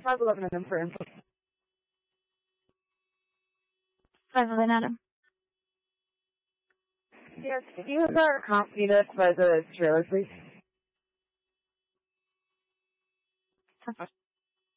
511 and for info. 511 Adam. Yes, can you use our comp unit by the trailer, please? 10-4.